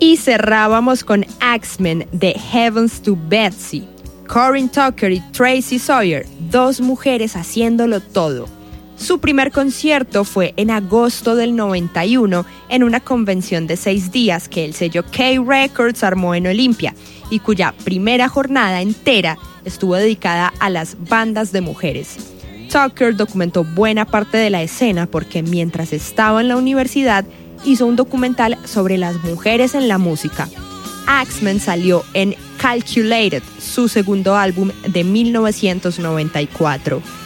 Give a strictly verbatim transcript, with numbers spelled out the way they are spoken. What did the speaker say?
Y cerrábamos con Axemen de Heavens to Betsy. Corinne Tucker y Tracy Sawyer, dos mujeres haciéndolo todo. Su primer concierto fue en agosto del noventa y uno en una convención de seis días que el sello K Records armó en Olimpia y cuya primera jornada entera estuvo dedicada a las bandas de mujeres. Tucker documentó buena parte de la escena porque mientras estaba en la universidad hizo un documental sobre las mujeres en la música. Axemen salió en Calculated, su segundo álbum de mil novecientos noventa y cuatro.